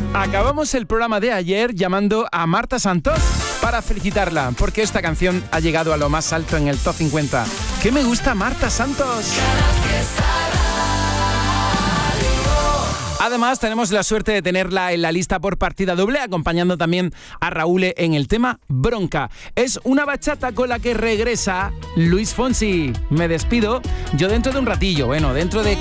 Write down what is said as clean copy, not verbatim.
Acabamos el programa de ayer llamando a Marta Santos para felicitarla, porque esta canción ha llegado a lo más alto en el Top 50. ¿Qué me gusta Marta Santos? Además, tenemos la suerte de tenerla en la lista por partida doble, acompañando también a Raúl en el tema Bronca. Es una bachata con la que regresa Luis Fonsi. Me despido yo dentro de un ratillo, dentro de